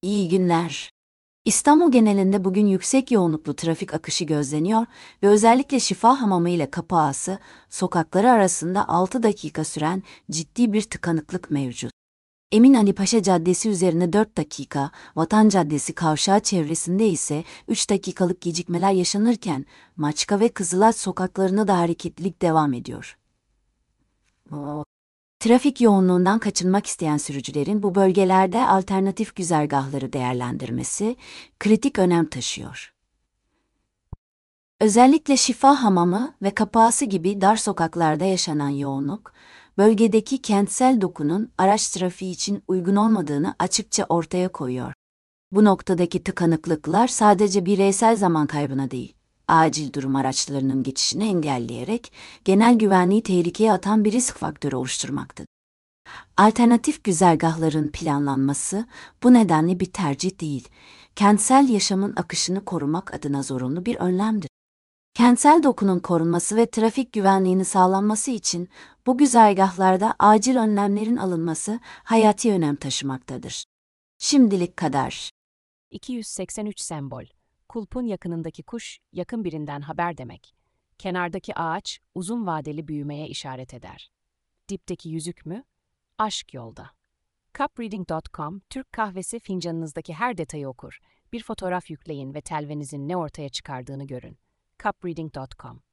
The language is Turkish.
İyi günler. İstanbul genelinde bugün yüksek yoğunluklu trafik akışı gözleniyor ve özellikle Şifahamamı ile Kapı Ağası sokakları arasında 6 dakika süren ciddi bir tıkanıklık mevcut. Eminali Paşa Caddesi üzerine 4 dakika, Vatan Caddesi kavşağı çevresinde ise 3 dakikalık gecikmeler yaşanırken Maçka ve Kızılaç sokaklarında da hareketlilik devam ediyor. Trafik yoğunluğundan kaçınmak isteyen sürücülerin bu bölgelerde alternatif güzergahları değerlendirmesi kritik önem taşıyor. Özellikle Şifahamamı ve Kapı Ağası gibi dar sokaklarda yaşanan yoğunluk, bölgedeki kentsel dokunun araç trafiği için uygun olmadığını açıkça ortaya koyuyor. Bu noktadaki tıkanıklıklar sadece bireysel zaman kaybına değil, acil durum araçlarının geçişini engelleyerek genel güvenliği tehlikeye atan bir risk faktörü oluşturmaktadır. Alternatif güzergahların planlanması bu nedenle bir tercih değil, kentsel yaşamın akışını korumak adına zorunlu bir önlemdir. Kentsel dokunun korunması ve trafik güvenliğini sağlanması için bu güzergahlarda acil önlemlerin alınması hayati önem taşımaktadır. Şimdilik kadar. 283 sembol. Kulpun yakınındaki kuş, yakın birinden haber demek. Kenardaki ağaç, uzun vadeli büyümeye işaret eder. Dipteki yüzük mü? Aşk yolda. Cupreading.com, Türk kahvesi fincanınızdaki her detayı okur. Bir fotoğraf yükleyin ve telvenizin ne ortaya çıkardığını görün. Cupreading.com